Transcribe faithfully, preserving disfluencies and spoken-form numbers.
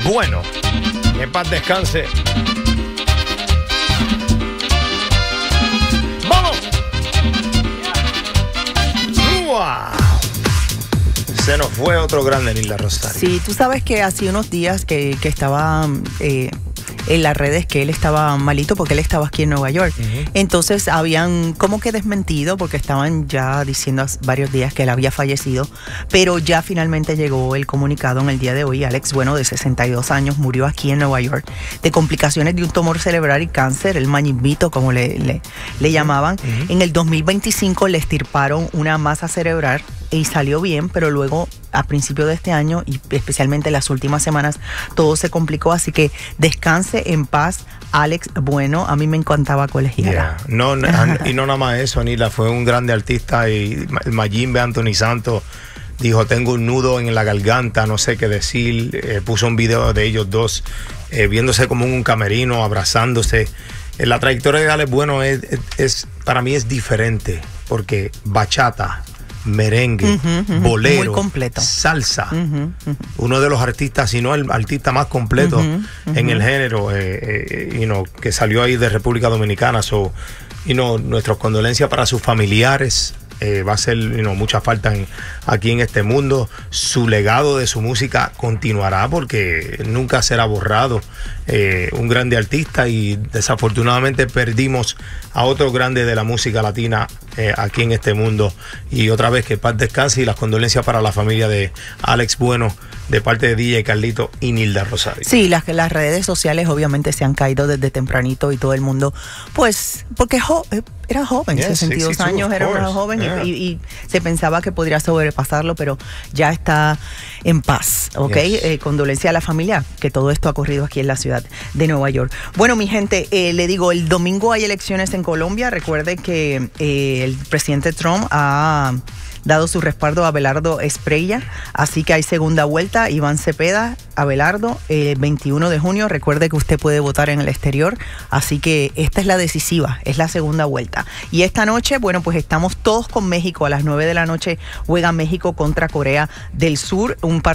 Bueno. Que paz descanse. ¡Vamos! ¡Wow! Se nos fue otro grande, Nilda Rosario. Sí, tú sabes que hace unos días que, que estaba eh, en las redes que él estaba malito porque él estaba aquí en Nueva York. Uh-huh. Entonces habían como que desmentido porque estaban ya diciendo hace varios días que él había fallecido, pero ya finalmente llegó el comunicado en el día de hoy. Alex Bueno, de sesenta y dos años, murió aquí en Nueva York de complicaciones de un tumor cerebral y cáncer, el mañimito como le, le, le llamaban. Uh-huh. En el dos mil veinticinco le extirparon una masa cerebral y salió bien, pero luego a principios de este año y especialmente en las últimas semanas todo se complicó, así que descanse en paz Alex Bueno. A mí me encantaba colegiala. Yeah. No, y no nada más eso, Nila, fue un grande artista y el Mayimbe Anthony Santos dijo, tengo un nudo en la garganta, no sé qué decir, eh, puso un video de ellos dos eh, viéndose como un camerino, abrazándose. Eh, la trayectoria de Alex Bueno es, es, es para mí es diferente, porque bachata, merengue, uh-huh, uh-huh, bolero, muy completo, salsa, uh-huh, uh-huh. uno de los artistas, si no el artista más completo uh-huh, uh-huh. en el género, eh, eh, you know, que salió ahí de República Dominicana. So, you know, nuestras condolencias para sus familiares. Eh, va a hacer you know, mucha falta en, aquí en este mundo. Su legado de su música continuará porque nunca será borrado. Eh, un grande artista, y desafortunadamente perdimos a otro grande de la música latina eh, aquí en este mundo. Y otra vez que paz descanse, y las condolencias para la familia de Alex Bueno de parte de D J Carlito y Nilda Rosario. Sí, las, las redes sociales obviamente se han caído desde tempranito y todo el mundo, pues, porque jo, era joven, yes, sesenta y dos años, era una joven, yeah. y, y, y se pensaba que podría sobrepasarlo, pero ya está en paz, ¿ok? Yes. Eh, condolencia a la familia, que todo esto ha ocurrido aquí en la ciudad de Nueva York. Bueno, mi gente, eh, le digo, el domingo hay elecciones en Colombia. Recuerde que eh, el presidente Trump ha dado su respaldo a Abelardo Espriella, así que hay segunda vuelta. Iván Cepeda, Abelardo, el veintiuno de junio. Recuerde que usted puede votar en el exterior, así que esta es la decisiva, es la segunda vuelta. Y esta noche, bueno, pues estamos todos con México. A las nueve de la noche juega México contra Corea del Sur, un partido